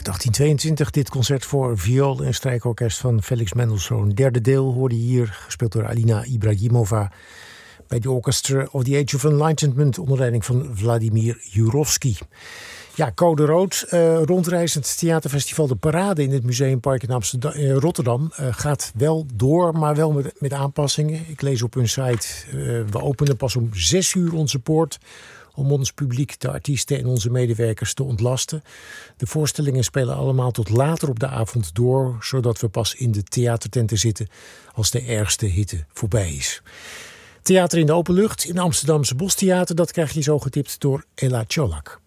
1822 dit concert voor viool en strijkorkest van Felix Mendelssohn. Derde deel hoorde je hier, gespeeld door Alina Ibrahimova bij de Orchestra of the Age of Enlightenment onder leiding van Vladimir Jurovsky. Ja, Code Rood, rondreizend theaterfestival De Parade in het Museumpark in Rotterdam gaat wel door, maar wel met aanpassingen. Ik lees op hun site, we openen pas om 6:00 onze poort om ons publiek, de artiesten en onze medewerkers te ontlasten. De voorstellingen spelen allemaal tot later op de avond door, zodat we pas in de theatertenten zitten als de ergste hitte voorbij is. Theater in de open lucht in Amsterdamse Bostheater, dat krijg je zo getipt door Ella Cholak.